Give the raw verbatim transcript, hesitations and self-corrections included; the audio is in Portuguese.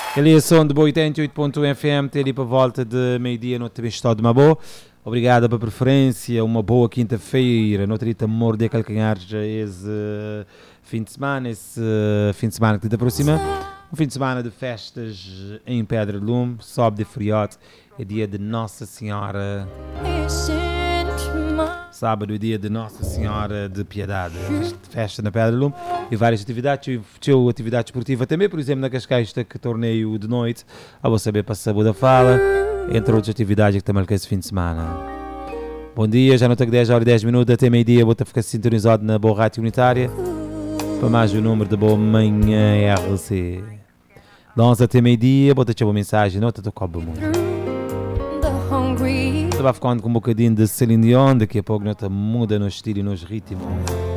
Ele é o som de Boa oitenta e oito ponto um F M, ter ali para volta de meio-dia no T V Estado de Mabô. Obrigado pela preferência, uma boa quinta-feira, no trita morder calcanhares esse uh, fim de semana, esse uh, fim de semana que te aproxima. Um fim de semana de festas em Pedra de Lume, sobe de feriado, é dia de Nossa Senhora. Sábado é dia de Nossa Senhora de Piedade, festa na Pedra de Lume e várias atividades, tinha atividade esportiva também, por exemplo, na Cascais, que torneio de noite, a você saber para saber da fala, entre outras atividades que também esse fim de semana. Bom dia, já não tenho dez horas e dez minutos, até meio-dia, vou ficar sintonizado na Boa Rádio Comunitária, para mais um número de Boa Manhã R C. Dança até meio-dia, vou te uma mensagem, não te toco muito. Estava ficando com um bocadinho de Celine Dion, daqui a pouco não muda no estilo e nos ritmos.